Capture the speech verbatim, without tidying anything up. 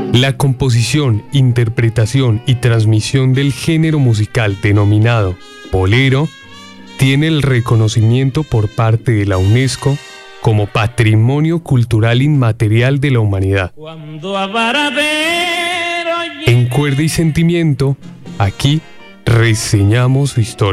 La composición, interpretación y transmisión del género musical denominado bolero tiene el reconocimiento por parte de la UNESCO como Patrimonio Cultural Inmaterial de la Humanidad. En Cuerda y Sentimiento, aquí reseñamos su historia.